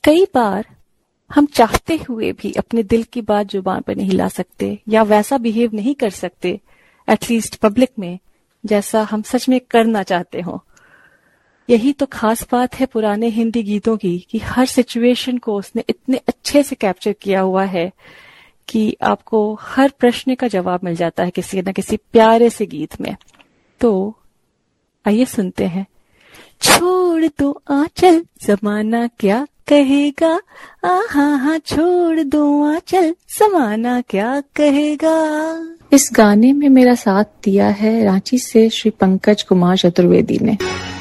कई बार हम चाहते हुए भी अपने दिल की बात जुबान पर नहीं ला सकते या वैसा बिहेव नहीं कर सकते, एटलीस्ट पब्लिक में, जैसा हम सच में करना चाहते हो। यही तो खास बात है पुराने हिंदी गीतों की कि हर सिचुएशन को उसने इतने अच्छे से कैप्चर किया हुआ है कि आपको हर प्रश्न का जवाब मिल जाता है किसी न किसी प्यारे से गीत में। तो आइए सुनते हैं। छोड़ दो आंचल जमाना क्या कहेगा, आहा छोड़ दो आंचल जमाना क्या कहेगा। इस गाने में मेरा साथ दिया है रांची से श्री पंकज कुमार चतुर्वेदी ने।